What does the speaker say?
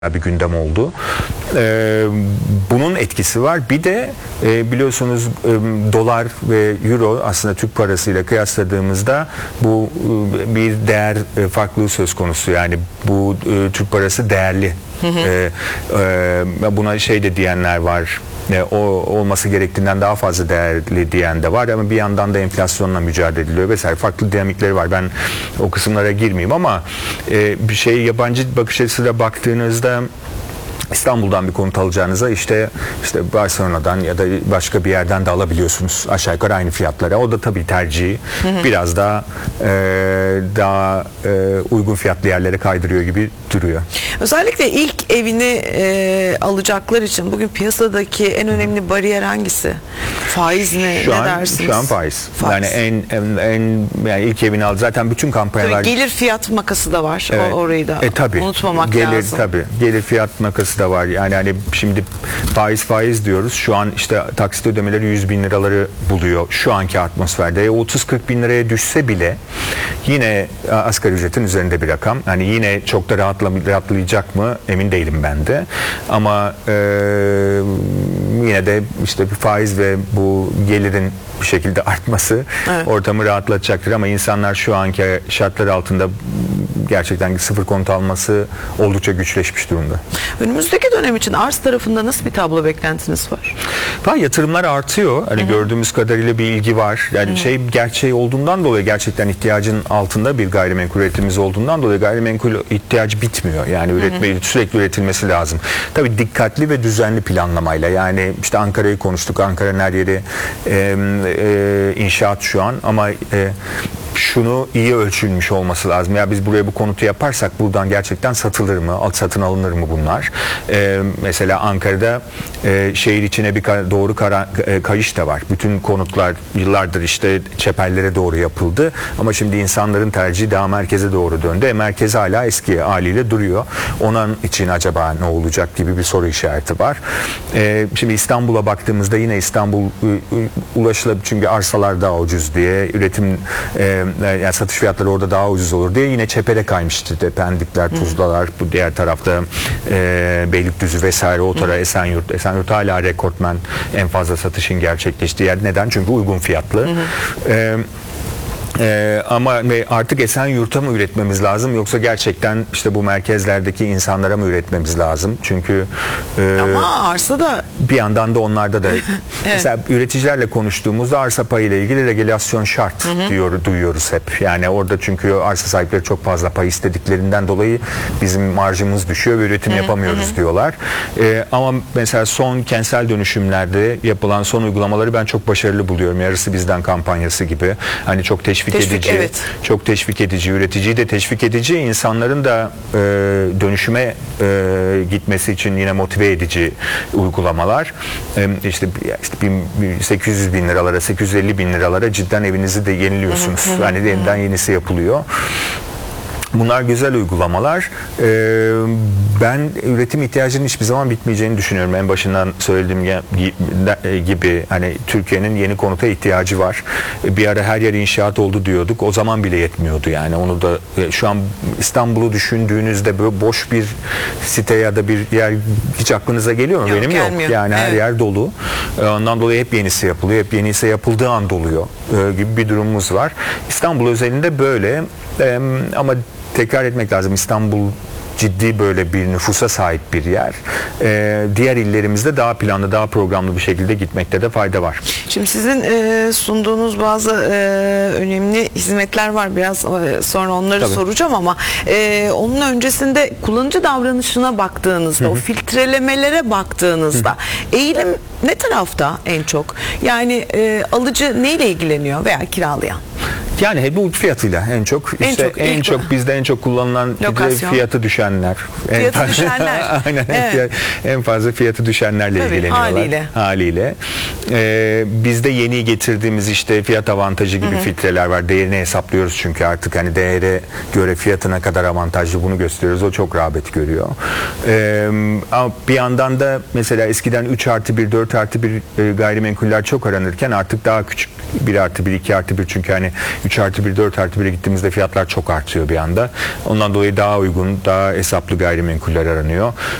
bir gündem oldu. Bunun etkisi var. Bir de biliyorsunuz dolar ve euro aslında Türk parasıyla kıyasladığımızda bu bir değer farklılığı söz konusu. Yani bu Türk parası değerli. Buna şey de diyenler var. O olması gerektiğinden daha fazla değerli diyen de var ama bir yandan da enflasyonla mücadele ediliyor vesaire, farklı dinamikleri var. Ben o kısımlara girmeyeyim ama bir şey, yabancı bakış açısıyla baktığınızda İstanbul'dan bir konut alacağınıza işte Barcelona'dan ya da başka bir yerden de alabiliyorsunuz aşağı yukarı aynı fiyatlara. O da tabii tercihi biraz daha uygun fiyatlı yerlere kaydırıyor gibi duruyor. Özellikle ilk evini alacaklar için bugün piyasadaki en önemli bariyer hangisi? Faiz ne? Ne dersiniz? Şu an faiz. Yani yani ilk evini al. Zaten bütün kampanyalar. Gelir fiyat makası da var. Evet. Orayı da tabii. Unutmamak lazım. Tabii. Gelir fiyat makası da var. Yani hani şimdi faiz diyoruz. Şu an işte taksit ödemeleri 100 bin liraları buluyor şu anki atmosferde. 30-40 bin liraya düşse bile yine asgari ücretin üzerinde bir rakam. Yani yine çok da rahatlayacak mı emin değilim ben de. Ama yine de işte bir faiz ve bu gelirin bir şekilde artması ortamı rahatlatacaktır ama insanlar şu anki şartlar altında gerçekten sıfır konut alması oldukça güçleşmiş durumda. Önümüzdeki dönem için arz tarafında nasıl bir tablo beklentiniz var? Yatırımlar artıyor. Hani gördüğümüz kadarıyla bir ilgi var. Yani gerçeği olduğundan dolayı, gerçekten ihtiyacın altında bir gayrimenkul üretimimiz olduğundan dolayı gayrimenkul ihtiyacı bitmiyor. Yani sürekli üretilmesi lazım. Tabii dikkatli ve düzenli planlamayla. Yani işte Ankara'yı konuştuk. Ankara'nın her yeri inşaat şu an ama şunu iyi ölçülmüş olması lazım. Ya biz buraya bu konutu yaparsak buradan gerçekten satılır mı? Satın alınır mı bunlar? Mesela Ankara'da şehir içine bir doğru kayış da var. Bütün konutlar yıllardır işte çeperlere doğru yapıldı. Ama şimdi insanların tercihi daha merkeze doğru döndü. Merkez hala eski haliyle duruyor. Onun için acaba ne olacak gibi bir soru işareti var. Şimdi İstanbul'a baktığımızda yine İstanbul ulaşılabilir çünkü arsalar daha ucuz diye, üretim yani satış fiyatları orada daha ucuz olur diye yine çepere kaymıştı. Pendikler, Tuzlalar, bu diğer tarafta Beylikdüzü vesaire, o tarafa Esenyurt. Esenyurt hala rekortmen, en fazla satışın gerçekleştiği yer. Neden? Çünkü uygun fiyatlı. Ama artık Esenyurt'a mı üretmemiz lazım yoksa gerçekten işte bu merkezlerdeki insanlara mı üretmemiz lazım? Çünkü ama arsa da bir yandan da onlarda da mesela üreticilerle konuştuğumuzda arsa payı ile ilgili regülasyon şart duyuyoruz hep. Yani orada çünkü arsa sahipleri çok fazla pay istediklerinden dolayı bizim marjımız düşüyor ve üretim yapamıyoruz diyorlar. Ama mesela son kentsel dönüşümlerde yapılan son uygulamaları ben çok başarılı buluyorum. Yarısı bizden kampanyası gibi. Hani çok teşvik edici, çok teşvik edici, üreticiyi de teşvik edici, insanların da dönüşüme gitmesi için yine motive edici uygulamalar. İşte 800 bin liralara, 850 bin liralara cidden evinizi de yeniliyorsunuz. Yani yeniden yenisi yapılıyor. Bunlar güzel uygulamalar. Ben üretim ihtiyacının hiçbir zaman bitmeyeceğini düşünüyorum. En başından söylediğim gibi hani Türkiye'nin yeni konuta ihtiyacı var. Bir ara her yer inşaat oldu diyorduk. O zaman bile yetmiyordu yani. Onu da şu an İstanbul'u düşündüğünüzde böyle boş bir site ya da bir yer hiç aklınıza geliyor mu? Yok, benim gelmiyor. Yok. Yani her yer dolu. Ondan dolayı hep yenisi yapılıyor. Hep yenisi yapıldığı an doluyor gibi bir durumumuz var. İstanbul özelinde böyle ama tekrar etmek lazım. İstanbul ciddi böyle bir nüfusa sahip bir yer. Diğer illerimizde daha planlı, daha programlı bir şekilde gitmekte de fayda var. Şimdi sizin sunduğunuz bazı önemli hizmetler var. Biraz sonra onları soracağım ama onun öncesinde kullanıcı davranışına baktığınızda, o filtrelemelere baktığınızda eğilim ne tarafta en çok? Yani alıcı neyle ilgileniyor veya kiralayan? Yani bu fiyatıyla en çok bizde en çok kullanılan fiyatı düşenler. Aynen. Evet. En fazla fiyatı düşenlerle ilgileniyorlar. Haliyle. Bizde yeni getirdiğimiz işte fiyat avantajı gibi filtreler var. Değerini hesaplıyoruz çünkü artık hani değere göre fiyatına kadar avantajlı, bunu gösteriyoruz. O çok rağbet görüyor. Ama bir yandan da mesela eskiden 3+1, 4+1 gayrimenkuller çok aranırken artık daha küçük 1+1, 2+1, çünkü hani 3+1, 4+1'e gittiğimizde fiyatlar çok artıyor bir anda. Ondan dolayı daha uygun, daha hesaplı gayrimenkuller aranıyor.